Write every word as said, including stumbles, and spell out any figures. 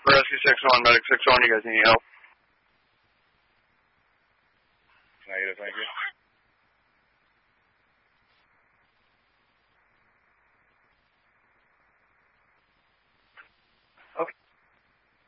Rescue six one, Medic six one, you guys need any help? Negative, thank you.